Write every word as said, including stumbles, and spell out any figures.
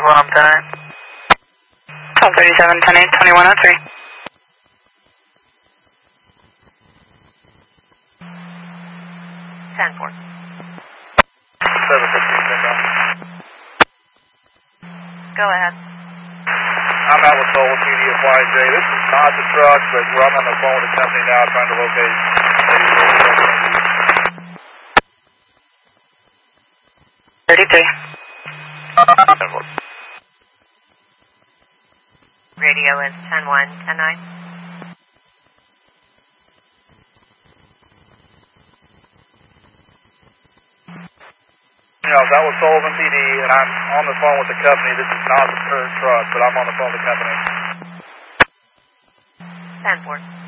one, I'm ten eight. twelve thirty-seven, ten eight, twenty-one oh three. ten four. seven fifteen, Go ahead. I'm out with Soul with P D at Y J. This is not the truck, but we're on the phone with the company now trying to locate. thirty-three. Radio is ten one, ten nine. You know, that was Sullivan P D, and I'm on the phone with the company. This is not the current truck, but I'm on the phone with the company. ten four.